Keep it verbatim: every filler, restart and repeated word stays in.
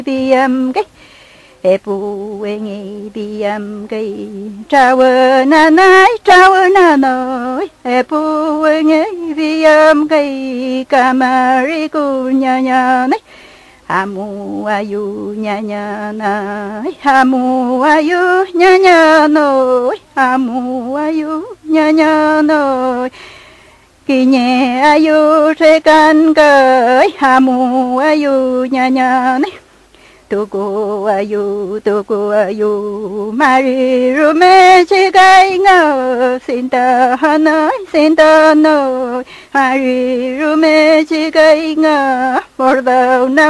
biam cái e pu e ngi biam cái trao na nai trao na noi e pu e ngi biam cái kamari ku nya nya này hamu ayu nya nya nai hamu ayu nya nya noi hamu ayu nya nya noi kỳ nhẹ ayu tre can cởi hamu ayu nya nya này tu cô ayu tu cô ayu mari rume chi gai ngờ xin ta nói xin ta nói mari rume chi gai ngờ por đâu